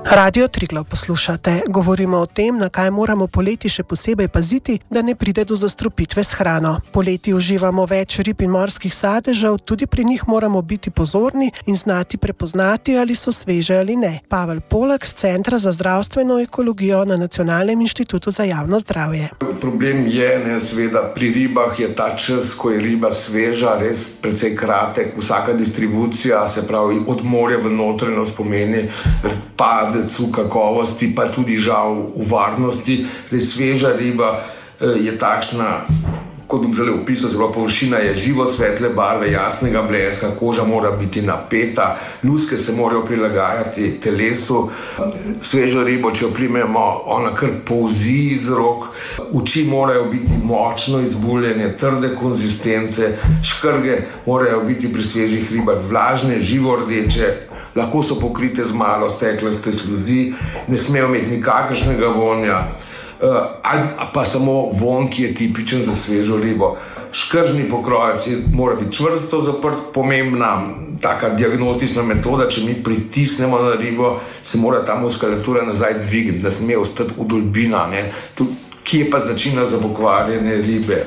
Radio Triglav poslušate. Govorimo o tem, na kaj moramo poleti še posebej paziti, da ne pride do zastrupitve s hrano. Poleti uživamo več rib in morskih sadežev, tudi pri njih moramo biti pozorni in znati prepoznati, ali so sveže ali ne. Pavel Polak z Centra za zdravstveno ekologijo na Nacionalnem inštitutu za javno zdravje. Problem je, seveda, pri ribah je ta čas, ko je riba sveža, res precej kratek. Vsaka distribucija, se pravi od morja v notranjost, pomeni padec v kakovosti, pa tudi žal v varnosti. Zdaj, sveža riba je takšna, kot bom zdaj opisal, zelo površina je živo svetle barve, jasnega bleska, koža mora biti napeta, luske se morajo prilagajati telesu. Svežo ribo, če jo primemo, ona kar polzi iz rok, oči morajo biti močno izbuljene, trde konzistence, škrge morajo biti pri svežih ribah vlažne, živo rdeče, lahko so pokrite z malo steklaste sluzi, ne smejo imeti nikakršnega vonja, ali pa samo vonj, ki je tipičen za svežo ribo. Škržni pokrojec mora biti čvrsto zaprt, pomembna taka diagnostična metoda, če mi pritisnemo na ribo, se mora ta muskulatura nazaj dvigniti, da sme ostati udolbina, ki je pa značilna za pokvarjene ribe.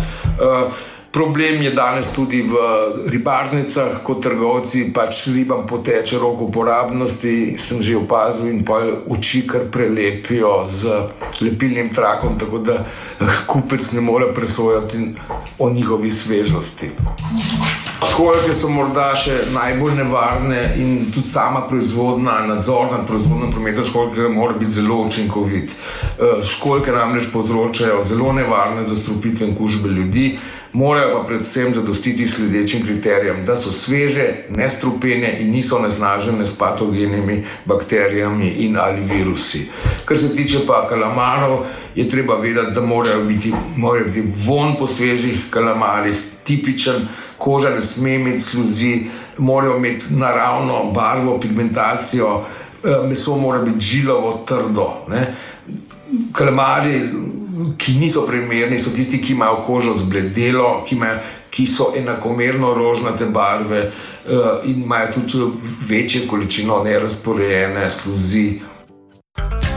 Problem je danes tudi v ribarnicah, kot trgovci pač ribam poteče rok uporabnosti, sem že opazil, in pa oči kar prelepijo z lepilnim trakom, tako da kupec ne more presojati o njihovi svežosti. Školjke so morda še najbolj nevarne in tudi sama proizvodna, nadzor nad proizvodnim prometom školjke mora biti zelo učinkovit. Školjke namreč povzročajo zelo nevarne zastrupitve in kužbe ljudi, morajo pa predvsem zadostiti sledečim kriterijem, da so sveže, nestrupene in niso onesnažene s patogenimi bakterijami in ali virusi. Kar se tiče pa kalamarov, je treba vedeti, da morajo biti vonj po svežih kalamarjih tipičen, koža ne sme imeti sluzi, morajo imeti naravno barvo, pigmentacijo, meso mora biti žilavo, trdo. Kalamarji, ki niso primerni, so tisti, ki imajo kožo zbledelo, ki so enakomerno rožnate barve in imajo tudi večjo količino nerazporejene sluzi.